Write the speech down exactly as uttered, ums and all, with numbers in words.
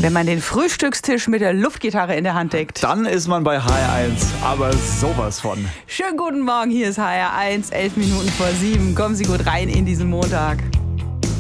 Wenn man den Frühstückstisch mit der Luftgitarre in der Hand deckt. Dann ist man bei H R eins, aber sowas von. Schönen guten Morgen, hier ist H R eins, elf Minuten vor sieben. Kommen Sie gut rein in diesen Montag.